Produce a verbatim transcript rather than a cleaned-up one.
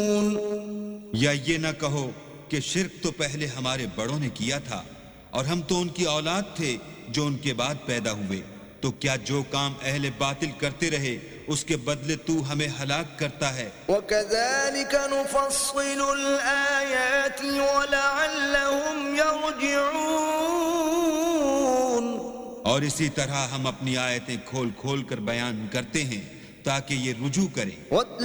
या ये न कहो कि शिर्क तो पहले हमारे बड़ों ने किया था और हम तो उनकी औलाद थे जो उनके बाद पैदा हुए, तो क्या जो काम अहले बातिल करते रहे उसके बदले तू हमें हलाक करता है। وَكَذَلِكَ نُفَصِّلُ الْآيَاتِ وَلَعَلَّهُمْ يَرْجِعُونَ और इसी तरह हम अपनी आयतें खोल खोल कर बयान करते हैं ताकि ये रुजू करें।